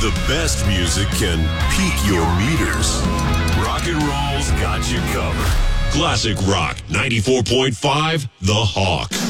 The best music can peak your meters. Rock and roll's got you covered. Classic Rock 94.5, The Hawk.